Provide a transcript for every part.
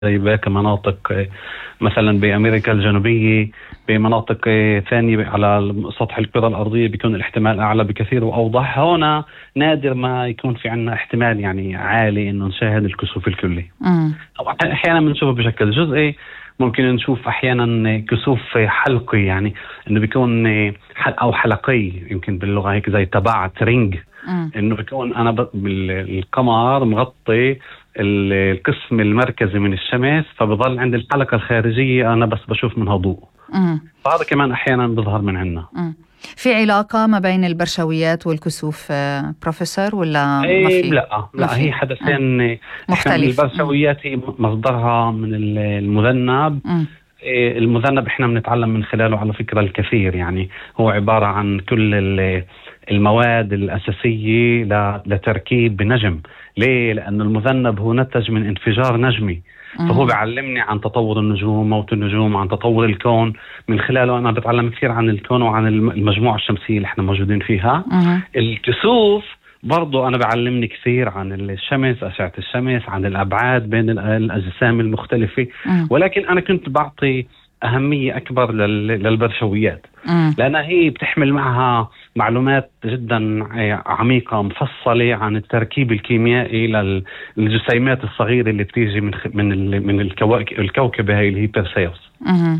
زي باقي مناطق مثلا بأمريكا الجنوبية. بمناطق ثانية على سطح الكرة الأرضية بيكون الاحتمال أعلى بكثير وأوضح. هنا نادر ما يكون في عنا احتمال يعني عالي إنه نشاهد الكسوف الكلي. أو أحيانا بنشوفه بشكل جزئي. ممكن نشوف أحيانا كسوف حلقي، يعني إنه بيكون أو حلقي، يمكن باللغة هيك زي تبعت رينج. إنه بيكون أنا القمر مغطي القسم المركزي من الشمس، فبضل عند الحلقة الخارجية أنا بس بشوف منها ضوء. فهذا كمان أحيانا بظهر من عنا. في علاقة ما بين البرشويات والكسوف بروفيسور ولا ما في؟ لا هي حدثين مختلف. البرشويات هي مصدرها من المذنب. المذنب احنا بنتعلم من خلاله على فكرة الكثير، يعني هو عبارة عن كل المواد الأساسية لتركيب نجم. ليه؟ لأن المذنب هو نتج من انفجار نجمي، فهو بيعلمني عن تطور النجوم، موت النجوم، عن تطور الكون. من خلاله أنا بتعلم كثير عن الكون وعن المجموعة الشمسية اللي احنا موجودين فيها. الكسوف برضو أنا بعلمني كثير عن الشمس، أشعة الشمس، عن الأبعاد بين الأجسام المختلفة. ولكن أنا كنت بعطي أهمية أكبر للبرشويات، لأنها هي بتحمل معها معلومات جدا عميقة مفصلة عن التركيب الكيميائي للجسيمات الصغيرة اللي بتيجي من الكوكب هاي اللي هي بيرسيوس.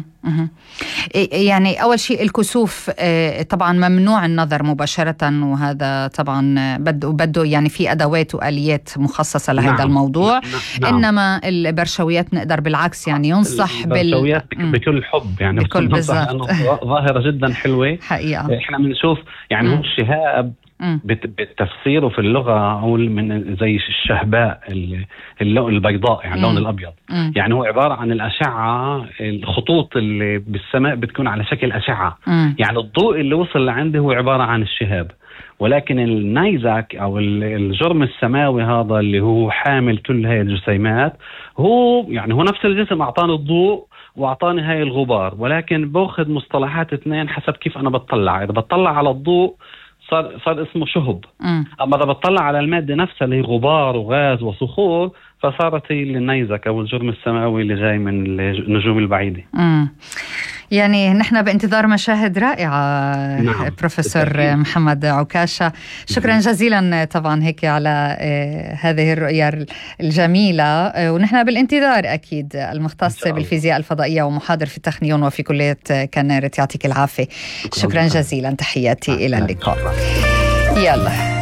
يعني أول شيء الكسوف طبعا ممنوع النظر مباشرة، وهذا طبعا بده يعني في أدوات وآليات مخصصة لهذا الموضوع. إنما البرشويات نقدر بالعكس يعني ينصح البرشويات بكل حب، يعني بكل بالضبط. ظاهرة جدا حلوة حقيقة. احنا بنشوف يعني هو الشهاب بالتفسير وفي اللغة أو من زي الشهباء اللون البيضاء، يعني اللون الأبيض. يعني هو عبارة عن الأشعة، الخطوط اللي بالسماء بتكون على شكل أشعة. يعني الضوء اللي وصل لعنده هو عبارة عن الشهاب. ولكن النيزك أو الجرم السماوي هذا اللي هو حامل كل هاي الجسيمات، هو يعني هو نفس الجسم أعطاني الضوء وأعطاني هاي الغبار، ولكن باخذ مصطلحات اثنين حسب كيف أنا بتطلع. إذا بتطلع على الضوء صار اسمه شهب. أما إذا بتطلع على المادة نفسها اللي هي غبار وغاز وصخور فصارت هي النيزك أو الجرم السماوي اللي جاي من النجوم البعيدة. يعني نحن بانتظار مشاهد رائعة. نعم. بروفيسور محمد عكاشة، شكرا جزيلا طبعا هيك على هذه الرؤية الجميلة، ونحن بالانتظار أكيد. المختص بالفيزياء الفضائية ومحاضر في التخنيون وفي كلية كنارة، يعطيك العافية. شكرا جزيلا، تحياتي إلى اللقاء. يلا